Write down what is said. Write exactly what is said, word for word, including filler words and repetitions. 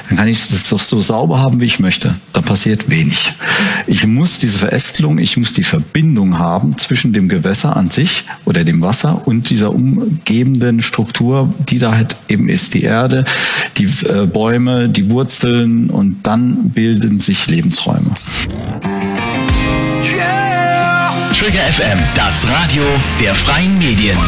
dann kann ich das doch so sauber haben, wie ich möchte. Da passiert wenig. Ich muss diese Verästelung, ich muss die Verbindung haben zwischen dem Gewässer an sich oder dem Wasser und dieser umgebenden Struktur, die da halt eben ist. Die Erde, die äh, Bäume, die Wurzeln, und dann bilden sich Lebensräume. Trigger F M, das Radio der freien Medien.